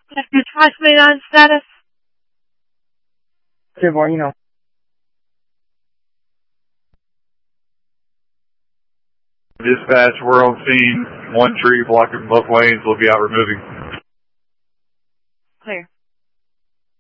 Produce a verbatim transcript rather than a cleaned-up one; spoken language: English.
Dispatch on status. Good morning, you know. Dispatch, we're on scene. One tree blocking both lanes. We'll be out removing. Clear.